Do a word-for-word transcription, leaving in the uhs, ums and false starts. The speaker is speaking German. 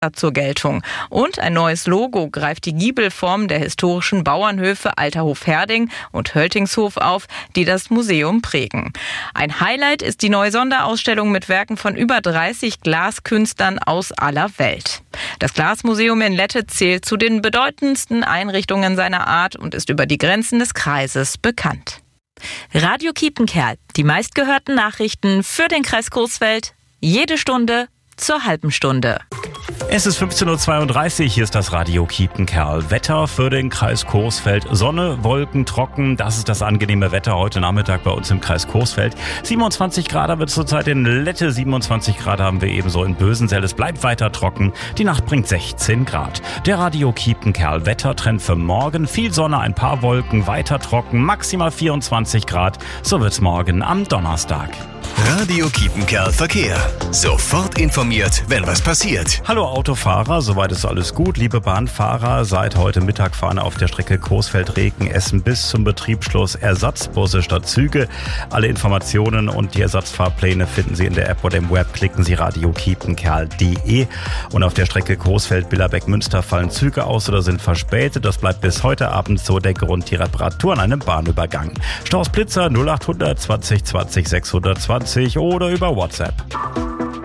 zur Geltung. Und ein neues Logo greift die Giebelform der historischen Bauernhöfe Alterhof Herding und Höltingshof auf, die das Museum prägen. Ein Highlight ist die neue Sonderausstellung mit Werken von über dreißig Glaskünstlern aus aller Welt. Das Glasmuseum in Lette zählt zu den bedeutendsten Einrichtungen seiner Art und ist über die Grenzen des Kreises bekannt. Radio Kiepenkerl, die meistgehörten Nachrichten für den Kreis Coesfeld, jede Stunde zur halben Stunde. Es ist fünfzehn Uhr zweiunddreißig, hier ist das Radio Kiepenkerl. Wetter für den Kreis Coesfeld. Sonne, Wolken, trocken, das ist das angenehme Wetter heute Nachmittag bei uns im Kreis Coesfeld. siebenundzwanzig Grad haben wir zurzeit in Lette, siebenundzwanzig Grad haben wir ebenso in Bösensell. Es bleibt weiter trocken, die Nacht bringt sechzehn Grad. Der Radio Kiepenkerl Wettertrend für morgen, viel Sonne, ein paar Wolken, weiter trocken, maximal vierundzwanzig Grad. So wird's morgen am Donnerstag. Radio Kiepenkerl Verkehr. Sofort informiert, wenn was passiert. Hallo Autofahrer, soweit ist alles gut. Liebe Bahnfahrer, seit heute Mittag fahren auf der Strecke Coesfeld-Reken-Essen bis zum Betriebsschluss Ersatzbusse statt Züge. Alle Informationen und die Ersatzfahrpläne finden Sie in der App oder im Web. Klicken Sie radio kiepenkerl punkt de. Und auf der Strecke Coesfeld-Billerbeck-Münster fallen Züge aus oder sind verspätet. Das bleibt bis heute Abend so. Der Grund die Reparatur an einem Bahnübergang. Staus Blitzer null achthundert zwanzig zwanzig sechshundertzwanzig oder über WhatsApp.